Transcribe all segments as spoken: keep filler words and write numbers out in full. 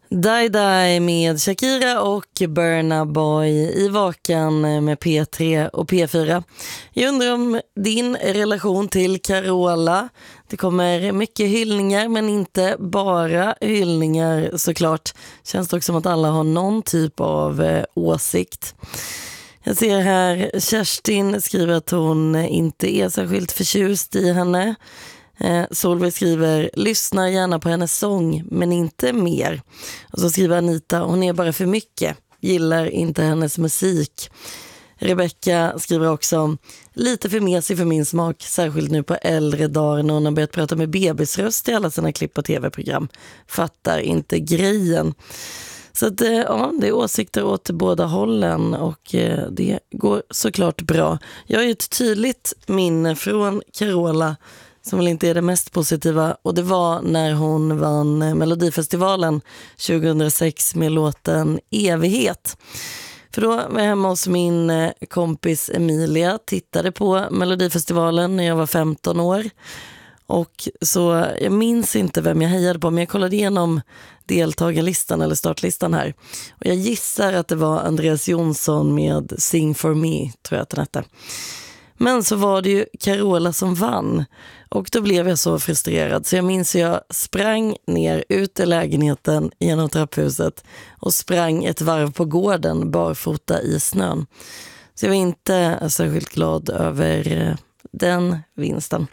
Die Die med Shakira och Burna Boy i Vakan med P tre och P fyra. Jag undrar om din relation till Carola. Det kommer mycket hyllningar, men inte bara hyllningar såklart. Känns det också som att alla har någon typ av eh, åsikt. Jag ser här, Kerstin skriver att hon inte är särskilt förtjust i henne. Eh, Solveig skriver, lyssnar gärna på hennes sång men inte mer. Och så skriver Anita, hon är bara för mycket, gillar inte hennes musik. Rebecca skriver också, lite för mesig för min smak, särskilt nu på äldre dagar när hon har börjat prata med bebisröst i alla sina klipp och tv-program. Fattar inte grejen. Så att, ja, det är åsikter åt båda hållen och eh, det går såklart bra. Jag har ju ett tydligt minne från Carola som väl inte är det mest positiva, och det var när hon vann Melodifestivalen tjugohundrasex med låten Evighet. För då var jag hemma hos min kompis Emilia, tittade på Melodifestivalen när jag var femton år. Och så jag minns inte vem jag hejade på, men jag kollade igenom deltagarlistan eller startlistan här. Och jag gissar att det var Andreas Jonsson med Sing for me, tror jag att den hette. Men så var det ju Carola som vann. Och då blev jag så frustrerad. Så jag minns att jag sprang ner ut i lägenheten genom trapphuset och sprang ett varv på gården barfota i snön. Så jag var inte särskilt glad över den vinsten.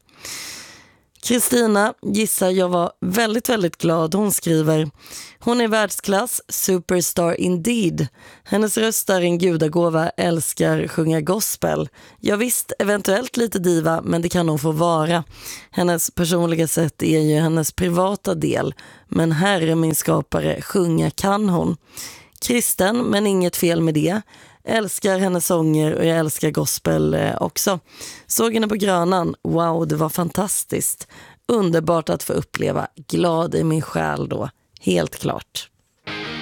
Kristina gissar jag var väldigt, väldigt glad. Hon skriver, hon är världsklass, superstar indeed. Hennes röst är en gudagåva, älskar sjunga gospel. Jag visst, eventuellt lite diva, men det kan hon få vara. Hennes personliga sätt är ju hennes privata del, men herre min skapare, sjunga kan hon. Kristen, men inget fel med det. Älskar hennes sånger och jag älskar gospel också. Såg henne på Grönan. Wow, det var fantastiskt. Underbart att få uppleva. Glad i min själ då. Helt klart.